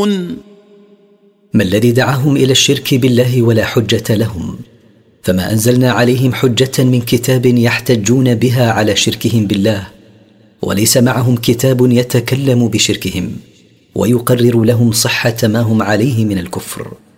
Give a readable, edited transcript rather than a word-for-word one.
ما الذي دعاهم إلى الشرك بالله ولا حجة لهم؟ فما أنزلنا عليهم حجة من كتاب يحتجون بها على شركهم بالله، وليس معهم كتاب يتكلم بشركهم ويقرر لهم صحة ما هم عليه من الكفر.